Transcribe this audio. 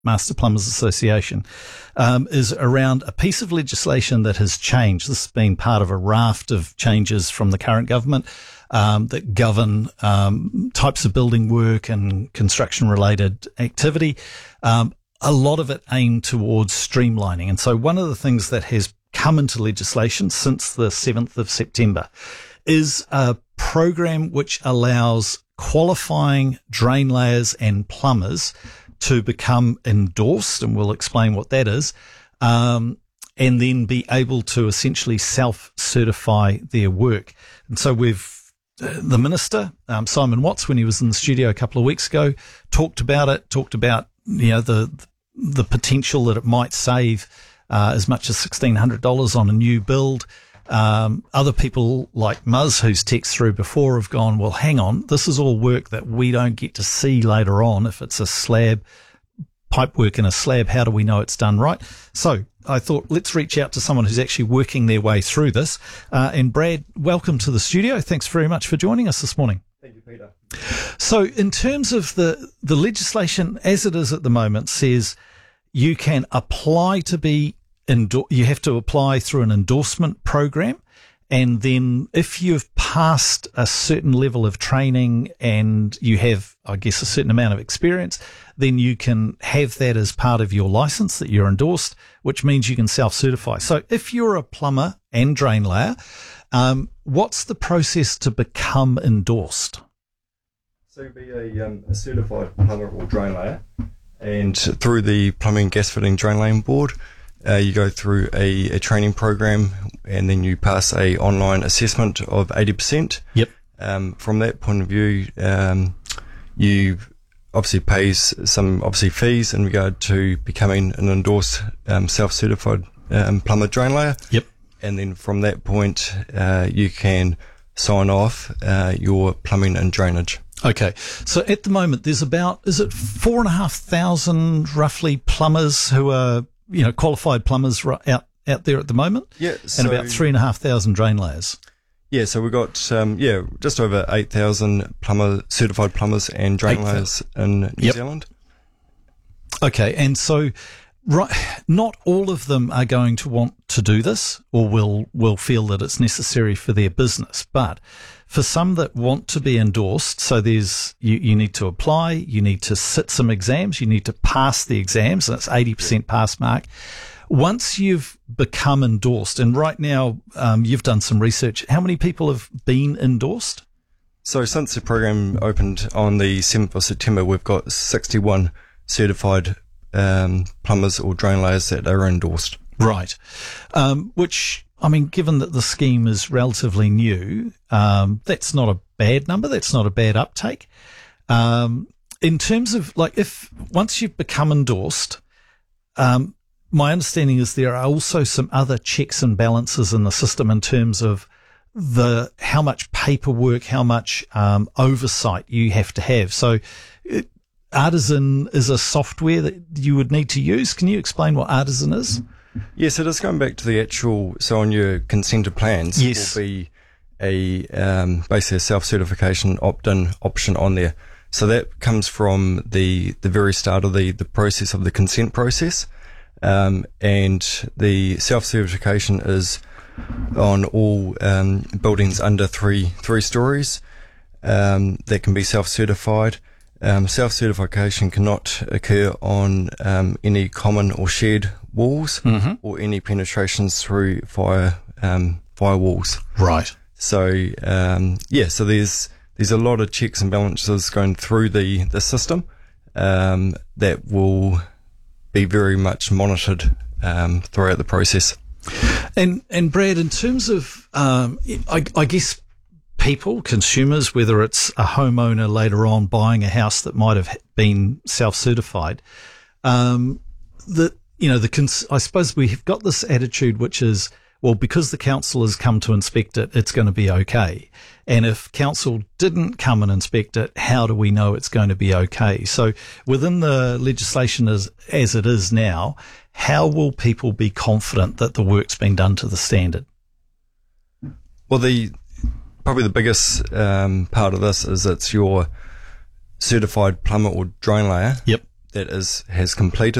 Master Plumbers Association, is around a piece of legislation that has changed. This has been part of a raft of changes from the current government that govern types of building work and construction-related activity. A lot of it aimed towards streamlining. And so one of the things that has come into legislation since the 7th of September is a program which allows qualifying drain layers and plumbers to become endorsed, and we'll explain what that is, and then be able to essentially self-certify their work. And so the Minister, Simon Watts, when he was in the studio a couple of weeks ago, talked about the potential that it might save as much as $1,600 on a new build. Other people like Muzz, who's texted through before, have gone, well, hang on, this is all work that we don't get to see later on. If it's a slab, pipe work in a slab, how do we know it's done right? So I thought, let's reach out to someone who's actually working their way through this. And Brad, welcome to the studio. Thanks very much for joining us this morning. Thank you, Peter. So in terms of the legislation as it is at the moment says you can apply to be you have to apply through an endorsement program, and then if you've passed a certain level of training and you have, I guess, a certain amount of experience, then you can have that as part of your license that you're endorsed, which means you can self-certify. So if you're a plumber and drain layer, what's the process to become endorsed? So you'll be a certified plumber or drain layer, and through the Plumbing Gas Fitting Drain Laying Board, you go through a training program, and then you pass a online assessment of 80%. Yep. From that point of view, you obviously pays some fees in regard to becoming an endorsed self-certified plumber drain layer. Yep. And then from that point, you can sign off your plumbing and drainage. Okay. So at the moment, there's about, is it 4,500 roughly plumbers who are, qualified plumbers out there at the moment? Yeah. And about 3,500 drain layers. Yeah. So we've got, just over 8,000 certified plumbers and drain layers in New Zealand. Okay. And so, not all of them are going to want to do this or will feel that it's necessary for their business. But for some that want to be endorsed, so there's, you need to apply, you need to sit some exams, you need to pass the exams, and it's 80% pass mark. Once you've become endorsed, and right now, you've done some research, how many people have been endorsed? So since the program opened on the 7th of September, we've got 61 certified plumbers or drain layers that are endorsed. Right. Which, I mean, given that the scheme is relatively new, that's not a bad number. That's not a bad uptake. In terms of, once you've become endorsed, my understanding is there are also some other checks and balances in the system in terms of how much paperwork, how much oversight you have to have. So Artisan is a software that you would need to use. Can you explain what Artisan is? Yes, it is going back to the actual, so on your consented plans, yes, will be basically a self-certification opt-in option on there. So that comes from the very start of the process of the consent process. And the self-certification is on all buildings under three stories that can be self-certified. Self-certification cannot occur on any common or shared walls, or any penetrations through via walls. Right. So so there's a lot of checks and balances going through the system that will be very much monitored throughout the process. And Brad, in terms of I guess people, consumers, whether it's a homeowner later on buying a house that might have been self-certified, I suppose we've got this attitude which is, well, because the council has come to inspect it, it's going to be okay. And if council didn't come and inspect it, how do we know it's going to be okay? So within the legislation as it is now, how will people be confident that the work's been done to the standard? Well, probably the biggest part of this is it's your certified plumber or drain layer. Yep. has completed